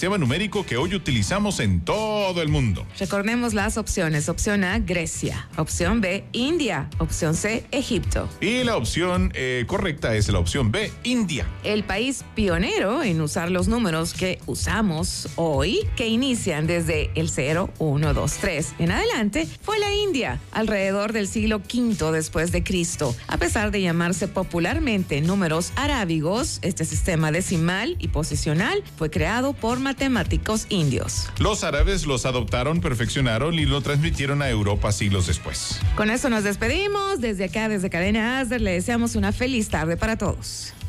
sistema numérico que hoy utilizamos en todo el mundo. Recordemos las opciones. Opción A, Grecia. Opción B, India. Opción C, Egipto. Y la opción correcta es la opción B, India. El país pionero en usar los números que usamos hoy, que inician desde el 0, 1, 2, 3 en adelante, fue la India, alrededor del siglo V después de Cristo. A pesar de llamarse popularmente números arábigos, este sistema decimal y posicional fue creado por matemáticos indios. Los árabes los adoptaron, perfeccionaron y lo transmitieron a Europa siglos después. Con eso nos despedimos. Desde acá, desde Cadena Asder, le deseamos una feliz tarde para todos.